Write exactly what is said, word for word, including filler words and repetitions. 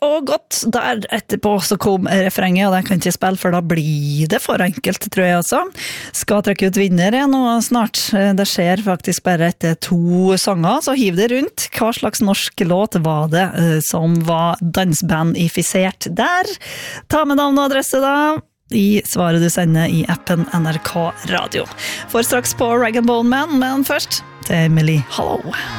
og godt. Der etterpå så kom refrenget, og det kan jeg ikke spille, for da blir det for enkelt, tror jeg også. Skal trekke ut vinner igjen nå snart. Det skjer faktisk bare etter to sanger, så hiv det rundt. Hva slags norsk låt var det som var dansbandifisert der? Ta med navn og adresse da. I svaret du sender i appen N R K Radio. For straks på Rag and Bone Man, men først til Emily Hollow.